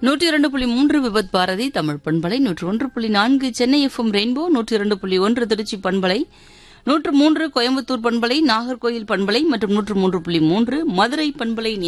102.3 விபத் பாரதி தமிழ் பண்பலை, 101.4 Chennai FM rainbow, 102.1 Trichy பண்பலை, 103 கோயம்புத்தூர் பண்பலை, நாகர்கோயில் பண்பலை மற்றும் 103.3 மதுரை பண்பலை